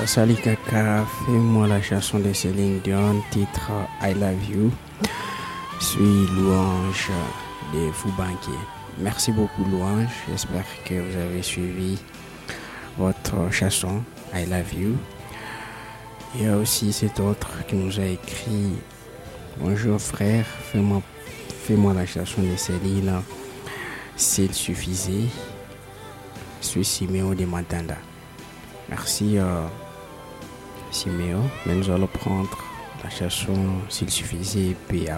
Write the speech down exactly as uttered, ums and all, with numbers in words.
Sali Kaka, fais-moi la chanson de Céline Dion, titre I Love You. Suis Louange de Foubanquier. Merci beaucoup Louange, j'espère que vous avez suivi votre chanson I Love You. Il y a aussi cet autre qui nous a écrit: bonjour frère, fais-moi, fais-moi la chanson de Céline, s'il suffisait. Suis Siméo de Matanda. Merci euh, Siméo, mais nous allons prendre la chanson s'il suffisait, puis après